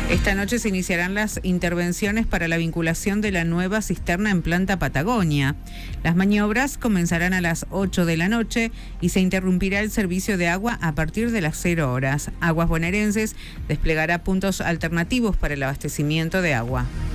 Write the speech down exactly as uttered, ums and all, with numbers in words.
Esta noche se iniciarán las intervenciones para la vinculación de la nueva cisterna en planta Patagonia. Las maniobras comenzarán a las ocho de la noche y se interrumpirá el servicio de agua a partir de las cero horas. Aguas Bonaerenses desplegará puntos alternativos para el abastecimiento de agua.